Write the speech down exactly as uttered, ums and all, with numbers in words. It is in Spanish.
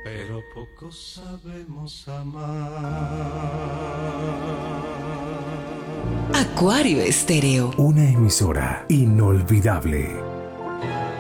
pero poco sabemos amar. Acuario Estéreo. Una emisora inolvidable.